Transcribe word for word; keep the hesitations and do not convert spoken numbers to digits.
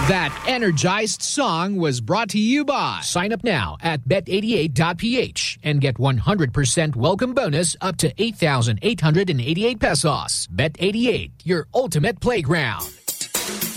That energized song was brought to you by. Sign up now at bet eighty-eight dot p h and get one hundred percent welcome bonus up to eight thousand eight hundred eighty-eight pesos. Bet eighty-eight, your ultimate playground.